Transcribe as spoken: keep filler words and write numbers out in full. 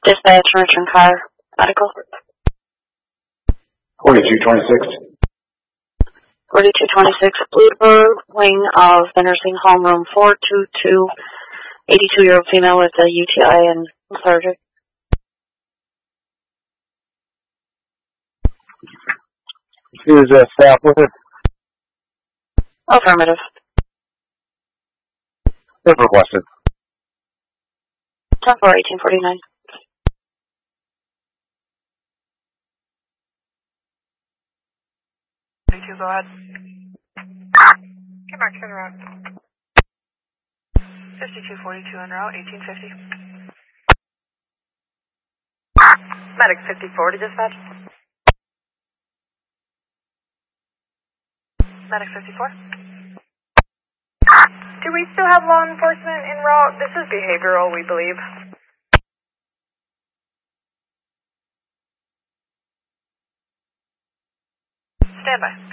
Dispatch, return car, medical. forty-two twenty-six. forty-two twenty-six, Bluebird, wing of the nursing home, room four two two, eighty-two-year-old female with a U T I and lethargic. Is uh, staff with her? Affirmative. Is requested. ten four, eighteen forty-nine. forty-two, go ahead. Okay, Mark, turn around. fifty-two forty-two en route, eighteen fifty. Medic fifty-four to dispatch. Medic fifty-four. Do we still have law enforcement en route? This is behavioral, we believe. Stand by.